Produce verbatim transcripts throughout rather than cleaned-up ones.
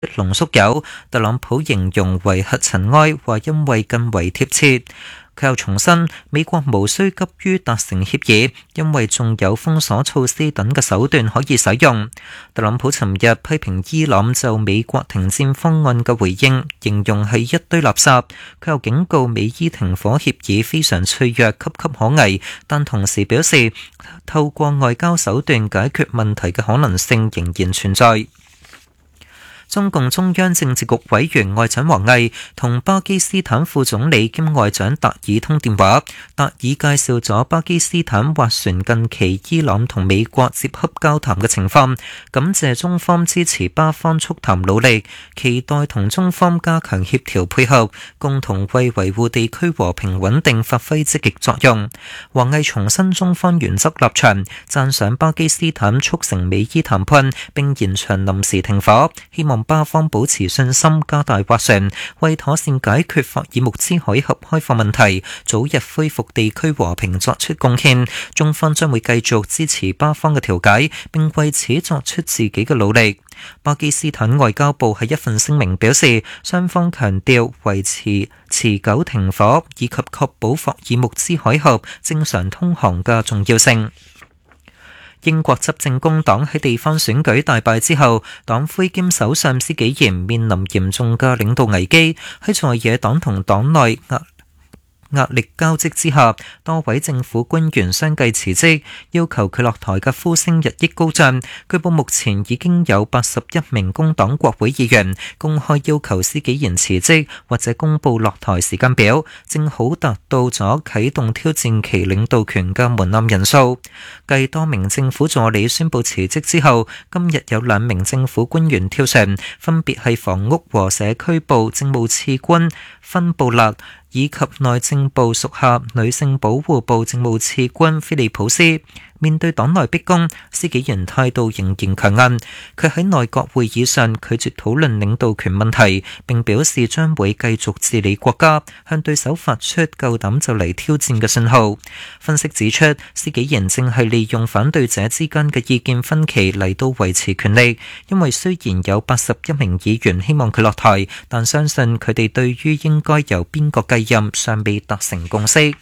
濃縮鈾，特朗普形容為核塵埃，話因為更為貼切。佢又重申，美國無需急於達成協議，因為仲有封鎖措施等嘅手段可以使用。特朗普尋日批評伊朗就美國停戰方案嘅回應，形容係一堆垃圾。佢又警告美伊停火協議非常脆弱、岌岌可危，但同時表示，透過外交手段解決問題嘅可能性仍然存在。中共中央政治局委員外長王毅同巴基斯坦副總理兼外長達爾通電話，達爾介紹咗巴基斯坦斡旋近期伊朗同美國接洽交談嘅情況，感謝中方支持巴方促談努力，期待同中方加強協調配合，共同為維護地區和平穩定發揮積極作用。王毅重申中方原則立場，讚賞巴基斯坦促成美伊談判並延長臨時停火，希望巴方保持信心，加大斡旋，為妥善解決霍爾木茲海峽開放問題，早日恢復地區和平作出貢獻。中方將會繼續支持巴方嘅調解，並為此作出自己嘅努力。巴基斯坦外交部喺一份聲明表示，雙方強調維持持久停火以及確保霍爾木茲海峽正常通航嘅重要性。英國執政工黨喺地方選舉大敗之後，黨魁兼首相施紀賢面臨嚴重嘅領導危機，喺在野黨同黨內壓壓力交織之下，多位政府官員相繼辭職，要求佢落台嘅呼聲日益高漲。據報目前已經有八十一名工黨國會議員公開要求施紀賢辭職或者公佈落台時間表，正好達到咗啟動挑戰其領導權嘅門檻人數。繼多名政府助理宣布辭職之後，今日有兩名政府官員跳船，分別係房屋和社區部政務次官芬布勒以及內政部屬下女性保護部政務次官菲利普斯。面對黨內逼宮，施紀賢態度仍然強硬。佢喺內閣會議上拒絕討論領導權問題，並表示將會繼續治理國家，向對手發出夠膽就嚟挑戰嘅信號。分析指出，施紀賢正係利用反對者之間嘅意見分歧嚟到維持權力，因為雖然有八十一名議員希望佢落台，但相信佢哋對於應該由邊個繼任尚未達成共識。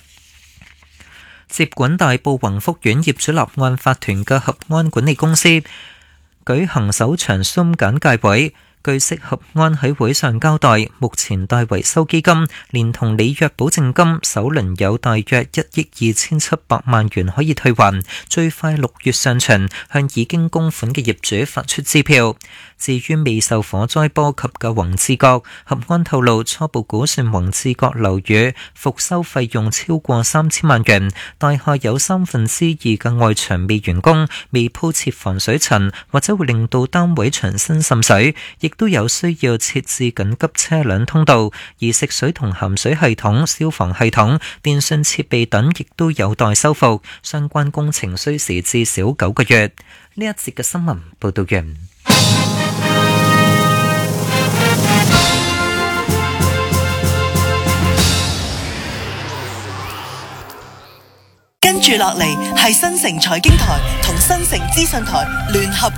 接管大埔宏福苑業主立案法團嘅合安管理公司舉行首場 Zoom 簡介會。據悉，合安喺會上交代，目前大維修基金連同履約保證金，首輪有大約一億二千七百萬元可以退還，最快六月上旬向已經供款嘅業主發出支票。至於未受火災波及嘅宏志閣，合安透露初步估算宏志閣樓宇復修費用超過三千萬元，大廈有三分之二嘅外牆未完工，未鋪設防水層，或者會令到單位牆身滲水，亦都有需要設置緊急車輛通道，而食水同鹹水系統、消防系統、電信設備等亦都有待修復，相關工程需時至少九個月。呢一節嘅新聞報道完。 跟住落嚟係新城財經台同新城資訊台聯合